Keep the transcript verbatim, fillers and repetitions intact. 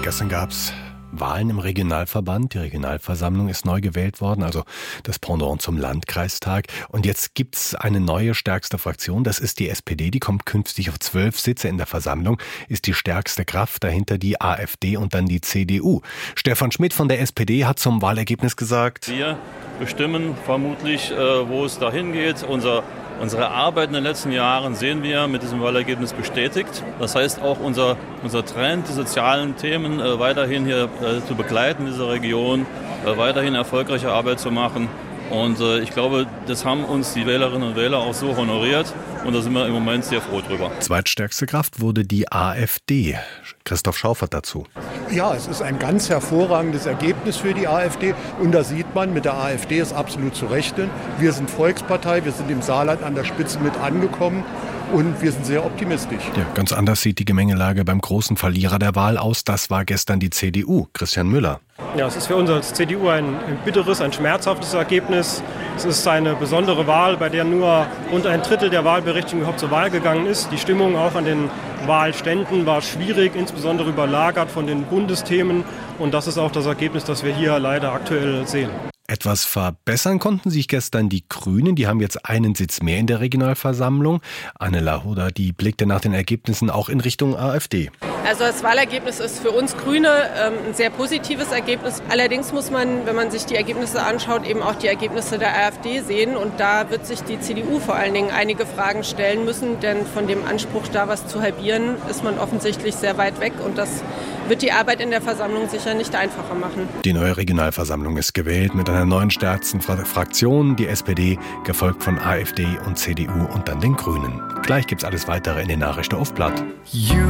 Gestern gab es Wahlen im Regionalverband. Die Regionalversammlung ist neu gewählt worden, also das Pendant zum Landkreistag. Und jetzt gibt es eine neue stärkste Fraktion, das ist die S P D. Die kommt künftig auf zwölf Sitze in der Versammlung, ist die stärkste Kraft, dahinter die AfD und dann die C D U. Stefan Schmidt von der S P D hat zum Wahlergebnis gesagt: Wir bestimmen vermutlich, wo es dahin geht. Unser Unsere Arbeit in den letzten Jahren sehen wir mit diesem Wahlergebnis bestätigt. Das heißt auch unser, unser Trend, die sozialen Themen äh, weiterhin hier äh, zu begleiten in dieser Region, äh, weiterhin erfolgreiche Arbeit zu machen. Und äh, ich glaube, das haben uns die Wählerinnen und Wähler auch so honoriert. Und da sind wir im Moment sehr froh drüber. Zweitstärkste Kraft wurde die AfD. Christoph Schaufert dazu. Ja, es ist ein ganz hervorragendes Ergebnis für die AfD. Und da sieht man, mit der AfD ist absolut zu rechnen. Wir sind Volkspartei, wir sind im Saarland an der Spitze mit angekommen. Und wir sind sehr optimistisch. Ja, ganz anders sieht die Gemengelage beim großen Verlierer der Wahl aus. Das war gestern die C D U. Christian Müller. Ja, es ist für uns als C D U ein, ein bitteres, ein schmerzhaftes Ergebnis. Es ist eine besondere Wahl, bei der nur rund ein Drittel der Wahlberechtigten überhaupt zur Wahl gegangen ist. Die Stimmung auch an den Wahlständen war schwierig, insbesondere überlagert von den Bundesthemen. Und das ist auch das Ergebnis, das wir hier leider aktuell sehen. Etwas verbessern konnten sich gestern die Grünen. Die haben jetzt einen Sitz mehr in der Regionalversammlung. Anne Lahoda, die blickte nach den Ergebnissen auch in Richtung AfD. Also das Wahlergebnis ist für uns Grüne ähm, ein sehr positives Ergebnis. Allerdings muss man, wenn man sich die Ergebnisse anschaut, eben auch die Ergebnisse der AfD sehen. Und da wird sich die C D U vor allen Dingen einige Fragen stellen müssen. Denn von dem Anspruch, da was zu halbieren, ist man offensichtlich sehr weit weg. Und das wird die Arbeit in der Versammlung sicher nicht einfacher machen. Die neue Regionalversammlung ist gewählt mit einer neuen stärksten Fraktion, die S P D, gefolgt von AfD und C D U und dann den Grünen. Gleich gibt's alles weitere in den Nachrichten auf Blatt. You